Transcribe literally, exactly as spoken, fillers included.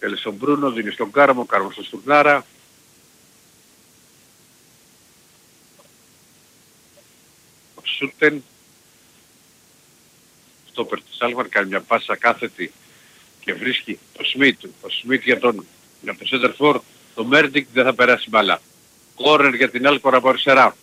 Θέλει στον Μπρούνο, δίνει στον Κάρμο, Κάρμο στον Στουρνάρα. Ο Σούτεν. Στόπερ της Άλμαρ κάνει μια πάσα κάθετη και βρίσκει το Σμιτ. Ο Σμιτ για τον, για τον Σέντερφορ. Το Μέρντικ δεν θα περάσει μπάλα. Κόρνερ για την Άλκορα από αριστερά.